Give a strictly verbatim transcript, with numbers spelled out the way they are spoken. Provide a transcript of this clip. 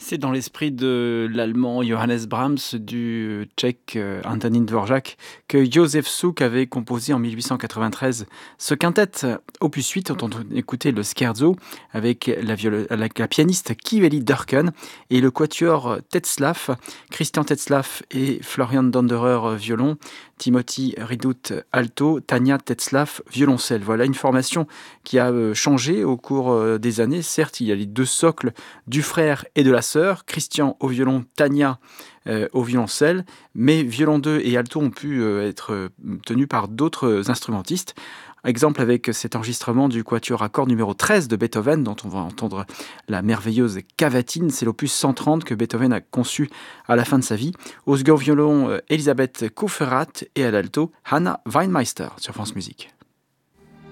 C'est dans l'esprit de l'allemand Johannes Brahms, du tchèque euh, Antonín Dvořák, que Josef Suk avait composé en mille huit cent quatre-vingt-treize ce quintet euh, opus huit dont on écoutait le scherzo avec la, viol- la, la pianiste Kiveli Durken et le quatuor Tetzlaff, Christian Tetzlaff et Florian Donderer violon, Timothy Ridout alto, Tania Tetzlaff violoncelle. Voilà une formation qui a euh, changé au cours euh, des années. Certes, il y a les deux socles du frère et de la sœur, Christian au violon, Tania euh, au violoncelle, mais violon deux et alto ont pu euh, être euh, tenus par d'autres instrumentistes. Exemple avec cet enregistrement du quatuor à cordes numéro treize de Beethoven, dont on va entendre la merveilleuse cavatine. C'est l'opus cent trente que Beethoven a conçu à la fin de sa vie. Au second violon, euh, Elisabeth Kufferath et à l'alto, Hanna Weinmeister sur France Musique.